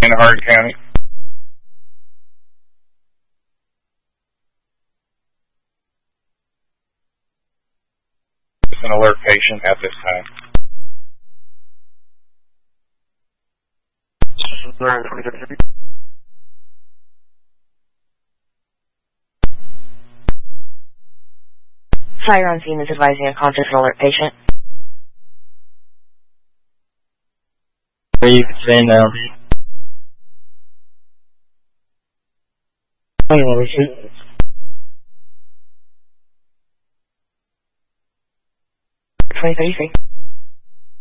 in Hardin County. Just an alert patient at this time. Fire on scene is advising a conscious and alert patient. You can stand down. I don't know, shoot. 2033.